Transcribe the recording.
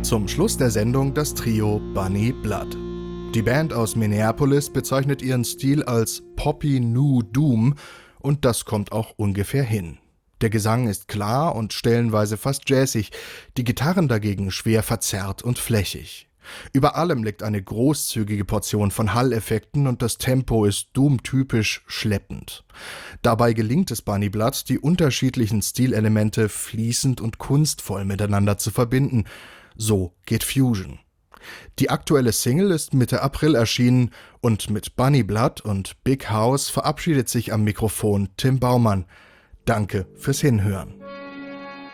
Zum Schluss der Sendung das Trio Bunny Blood. Die Band aus Minneapolis bezeichnet ihren Stil als Poppy Nu Doom und das kommt auch ungefähr hin. Der Gesang ist klar und stellenweise fast jazzig, die Gitarren dagegen schwer verzerrt und flächig. Über allem liegt eine großzügige Portion von Halleffekten und das Tempo ist Doom-typisch schleppend. Dabei gelingt es Bunny Blood, die unterschiedlichen Stilelemente fließend und kunstvoll miteinander zu verbinden. So geht Fusion. Die aktuelle Single ist Mitte April erschienen und mit Bunny Blood und Big House verabschiedet sich am Mikrofon Tim Baumann. Danke fürs Hinhören.